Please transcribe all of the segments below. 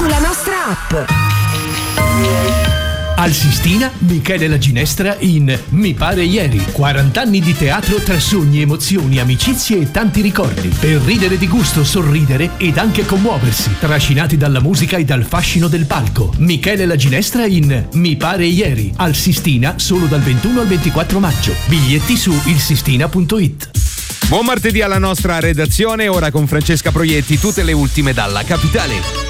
sulla nostra app. Al Sistina, Michele La Ginestra in Mi pare ieri. 40 anni di teatro tra sogni, emozioni, amicizie e tanti ricordi. Per ridere di gusto, sorridere ed anche commuoversi. Trascinati dalla musica e dal fascino del palco. Michele La Ginestra in Mi pare ieri. Al Sistina solo dal 21 al 24 maggio. Biglietti su ilsistina.it. Buon martedì alla nostra redazione, ora con Francesca Proietti, tutte le ultime dalla capitale.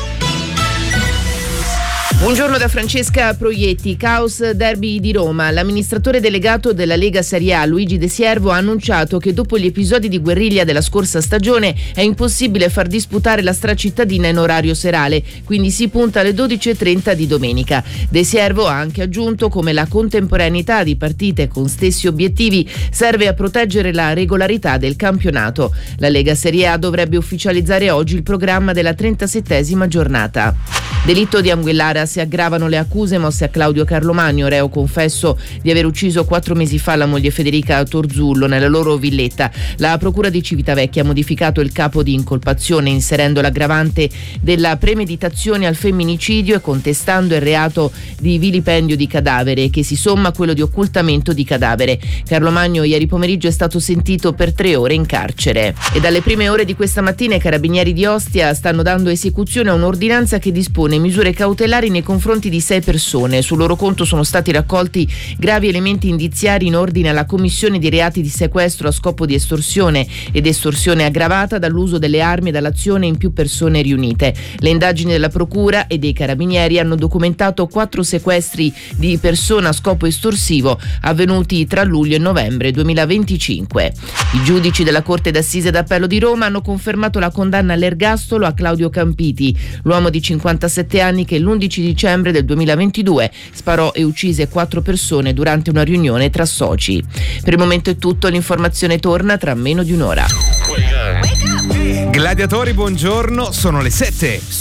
Buongiorno da Francesca Proietti. Caos derby di Roma. L'amministratore delegato della Lega Serie A, Luigi De Siervo, ha annunciato che dopo gli episodi di guerriglia della scorsa stagione è impossibile far disputare la stracittadina in orario serale, quindi si punta alle 12:30 di domenica. De Siervo ha anche aggiunto come la contemporaneità di partite con stessi obiettivi serve a proteggere la regolarità del campionato. La Lega Serie A dovrebbe ufficializzare oggi il programma della 37esima giornata. Delitto di Anguillara. Si aggravano le accuse mosse a Claudio Carlomagno, reo confesso di aver ucciso 4 mesi fa la moglie Federica a Torzullo nella loro villetta. La procura di Civitavecchia ha modificato il capo di incolpazione inserendo l'aggravante della premeditazione al femminicidio e contestando il reato di vilipendio di cadavere, che si somma a quello di occultamento di cadavere. Carlomagno ieri pomeriggio è stato sentito per 3 ore in carcere. E dalle prime ore di questa mattina i carabinieri di Ostia stanno dando esecuzione a un'ordinanza che dispone misure cautelari nei confronti di 6 persone. Sul loro conto sono stati raccolti gravi elementi indiziari in ordine alla commissione di reati di sequestro a scopo di estorsione ed estorsione aggravata dall'uso delle armi e dall'azione in più persone riunite. Le indagini della procura e dei carabinieri hanno documentato 4 sequestri di persona a scopo estorsivo avvenuti tra luglio e novembre 2025. I giudici della Corte d'Assise d'Appello di Roma hanno confermato la condanna all'ergastolo a Claudio Campiti, l'uomo di 57 anni che l'11 dicembre del 2022 sparò e uccise 4 persone durante una riunione tra soci. Per il momento è tutto, l'informazione torna tra meno di un'ora. Gladiatori, buongiorno, sono le 7.